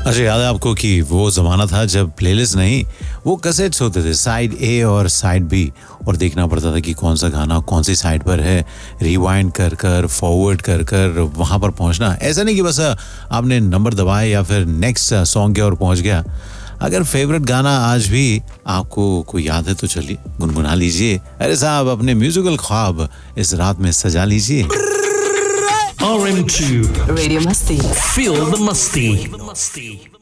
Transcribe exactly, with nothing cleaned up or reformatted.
अच्छा, याद है आपको कि वो ज़माना था जब प्लेलिस्ट नहीं, वो कैसेट्स होते थे, साइड ए और साइड बी, और देखना पड़ता था कि कौन सा गाना कौन सी साइड पर है, रिवाइंड कर कर फॉरवर्ड कर कर वहाँ पर पहुँचना। ऐसा नहीं कि बस आपने नंबर दबाए या फिर नेक्स्ट सॉन्ग के और पहुँच गया। अगर फेवरेट गाना आज भी आपको कोई याद है तो चलिए गुनगुना लीजिए। अरे साहब, अपने म्यूजिकल ख्वाब इस रात में सजा लीजिए। R M two Radio Masti. Feel the Musty.